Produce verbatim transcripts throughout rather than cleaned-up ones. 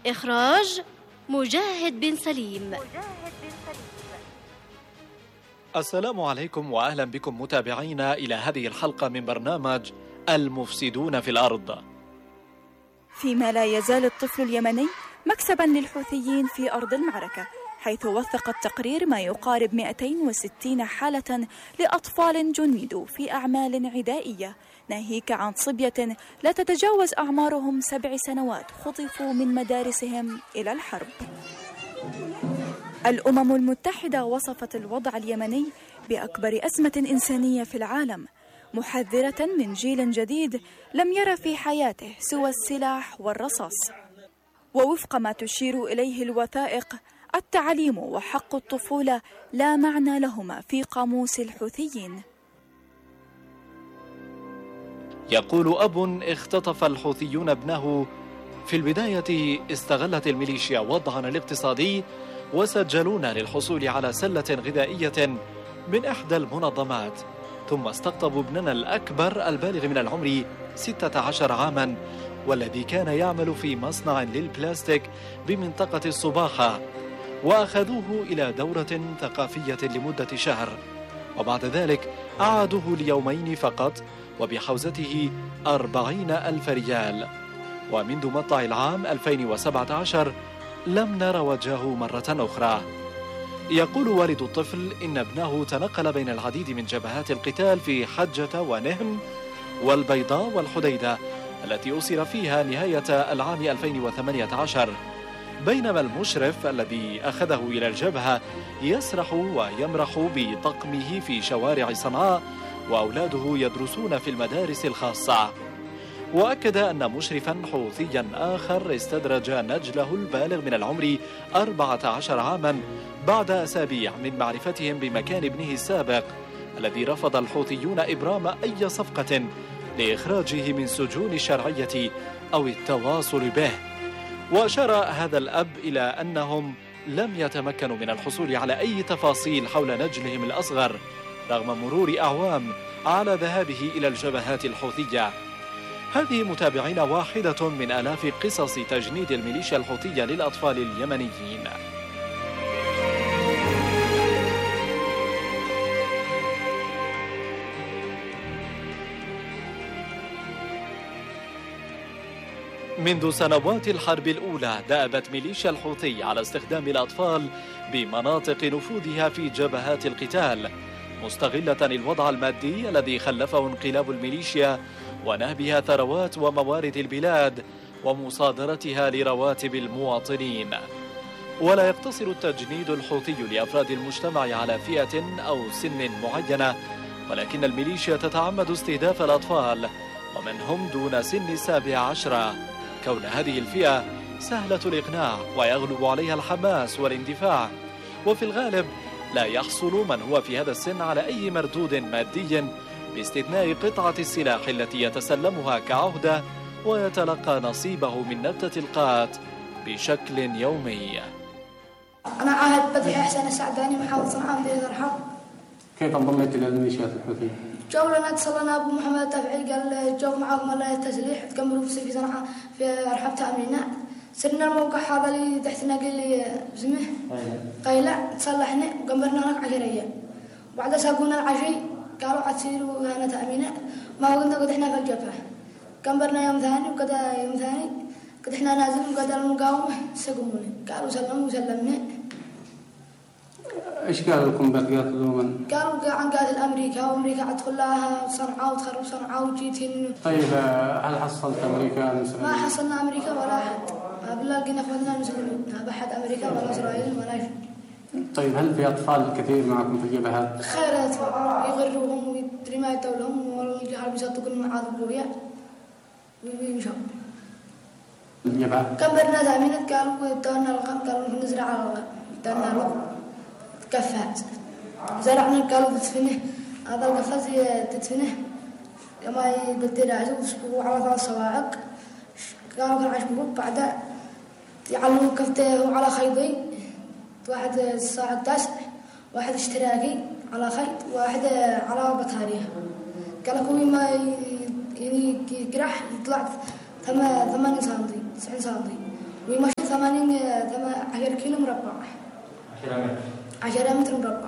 إخراج مجاهد بن سليم. السلام عليكم وأهلا بكم متابعينا إلى هذه الحلقة من برنامج المفسدون في الأرض. فيما لا يزال الطفل اليمني مكسبا للحوثيين في أرض المعركة، حيث وثق التقرير ما يقارب مئتين وستين حالة لأطفال جندوا في أعمال عدائية، ناهيك عن صبية لا تتجاوز أعمارهم سبع سنوات خطفوا من مدارسهم إلى الحرب. الأمم المتحدة وصفت الوضع اليمني بأكبر أزمة إنسانية في العالم، محذرة من جيل جديد لم ير في حياته سوى السلاح والرصاص. ووفق ما تشير إليه الوثائق، التعليم وحق الطفولة لا معنى لهما في قاموس الحوثيين. يقول أب اختطف الحوثيون ابنه. في البداية استغلت الميليشيا وضعنا الاقتصادي وسجلونا للحصول على سلة غذائية من إحدى المنظمات، ثم استقطبوا ابننا الأكبر البالغ من العمر ستة عشر عاما، والذي كان يعمل في مصنع للبلاستيك بمنطقة الصباحة، وأخذوه إلى دورة ثقافية لمدة شهر، وبعد ذلك أعادوه ليومين فقط وبحوزته أربعين ألف ريال. ومنذ مطلع العام ألفين وسبعة عشر لم نرى وجهه مرة أخرى. يقول والد الطفل إن ابنه تنقل بين العديد من جبهات القتال في حجة ونهم والبيضاء والحديدة التي أسر فيها نهاية العام ألفين وثمانية عشر، بينما المشرف الذي أخذه إلى الجبهة يسرح ويمرح بطقمه في شوارع صنعاء، وأولاده يدرسون في المدارس الخاصة. وأكد أن مشرفا حوثيا آخر استدرج نجله البالغ من العمر أربعة عشر عاما بعد أسابيع من معرفتهم بمكان ابنه السابق، الذي رفض الحوثيون إبرام أي صفقة لإخراجه من سجون الشرعية أو التواصل به. وأشار هذا الأب إلى أنهم لم يتمكنوا من الحصول على أي تفاصيل حول نجلهم الأصغر رغم مرور أعوام على ذهابه إلى الجبهات الحوثية. هذه متابعين واحدة من آلاف قصص تجنيد الميليشيا الحوثية للأطفال اليمنيين. منذ سنوات الحرب الأولى دأبت ميليشيا الحوثي على استخدام الأطفال بمناطق نفوذها في جبهات القتال، مستغلة الوضع المادي الذي خلفه انقلاب الميليشيا ونهبها ثروات وموارد البلاد ومصادرتها لرواتب المواطنين. ولا يقتصر التجنيد الحوثي لأفراد المجتمع على فئة أو سن معينة، ولكن الميليشيا تتعمد استهداف الأطفال ومن هم دون سن السابع عشرة، كون هذه الفئة سهلة الإقناع ويغلب عليها الحماس والاندفاع، وفي الغالب لا يحصل من هو في هذا السن على أي مردود مادي باستثناء قطعة السلاح التي يتسلمها كعهدة ويتلقى نصيبه من نبتة القات بشكل يومي. أنا عاهد بدحي حسين السعداني محافظ صنعاء مديرية الحرب. كيف انضميت إلى الميليشيات الحوثية؟ جو لنا اتصلنا أبو محمد التافعي قال جو معاكم الله التسليح تكملوا في صنعاء في أرحاب تأمينات. سرنا الموقع هذا اللي تحتنا قال لي اسمه قيلة تصلحنا وقمرنا هناك عشرية، وبعد ساقونا العشي قالوا عتصيروا هنا تأمينات، ما قلنا قد احنا في الجبهة. قمرنا يوم ثاني وقد يوم ثاني قد احنا نازل وقد المقاومة سقونا قالوا سلموا وسلمنا. ايش قالوا لكم بقياتلون؟ قالوا عن قاتل أمريكا وأمريكا أدخل لها صنعاء وتخرب صنعاء وجيت هنا. طيب هل حصلت أمريكا مثلا؟ ما حصلنا أمريكا ولا أحد، بالله لقينا أخواننا المسلمين، ما بحد أمريكا ولا إسرائيل ولا شيء. طيب هل في أطفال كثير معكم في الجبهات؟ خير أطفال يغروهم ويدري ما يتولهم والجهال بيصدقون معاذ القوية ويمشوا. الجبهات؟ كبرنا تأمينات قالوا دورنا الغم قالوا نزرع على الغم دورنا الغم كفات زرعنا قالوا تدفنه هذا القفاز تدفنه يوم يقدر عزو وسبقوا على ثلاث صواعق قالوا كان عشبه بعد يعلموا كفته على خيطين، واحد الساعة تسع واحد اشتراكي على خيط واحد على بطارية. قالوا كل ما يعني يقرح يطلع ثمانية سنتي تسعين سنتي ويمشي ثمانين عشرة كيلو مربع. عشرة متر مربع.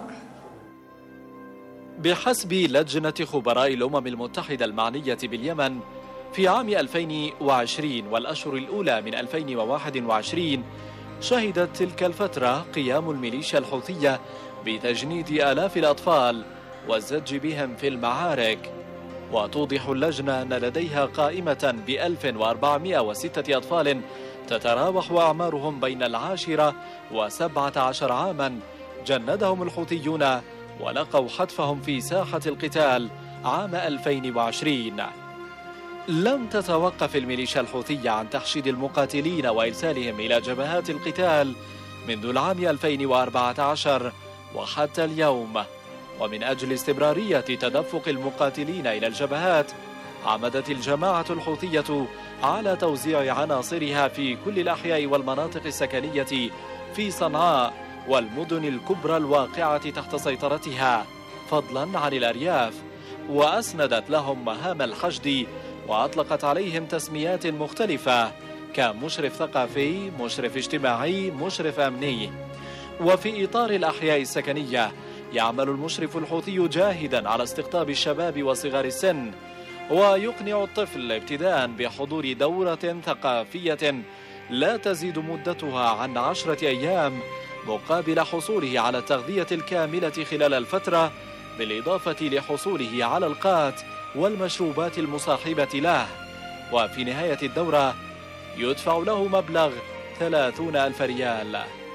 بحسب لجنة خبراء الأمم المتحدة المعنية باليمن، في عام ألفين وعشرين والأشهر الأولى من ألفين وواحد وعشرين شهدت تلك الفترة قيام الميليشيا الحوثية بتجنيد آلاف الأطفال والزج بهم في المعارك. وتوضح اللجنة أن لديها قائمة بألف وأربعمائة وستة أطفال تتراوح أعمارهم بين العاشرة وسبعة عشر عاما جندهم الحوثيون ولقوا حتفهم في ساحة القتال عام ألفين وعشرين. لم تتوقف الميليشيا الحوثية عن تحشيد المقاتلين وإرسالهم إلى جبهات القتال منذ العام ألفين وأربعة عشر وحتى اليوم. ومن أجل استمرارية تدفق المقاتلين إلى الجبهات، عمدت الجماعة الحوثية على توزيع عناصرها في كل الأحياء والمناطق السكنية في صنعاء والمدن الكبرى الواقعة تحت سيطرتها فضلا عن الأرياف، وأسندت لهم مهام الحشد وأطلقت عليهم تسميات مختلفة كمشرف ثقافي، مشرف اجتماعي، مشرف أمني. وفي إطار الأحياء السكنية يعمل المشرف الحوثي جاهدا على استقطاب الشباب وصغار السن، ويقنع الطفل ابتداء بحضور دورة ثقافية لا تزيد مدتها عن عشرة أيام مقابل حصوله على التغذية الكاملة خلال الفترة، بالإضافة لحصوله على القات والمشروبات المصاحبة له. وفي نهاية الدورة يدفع له مبلغ ثلاثون ألف ريال.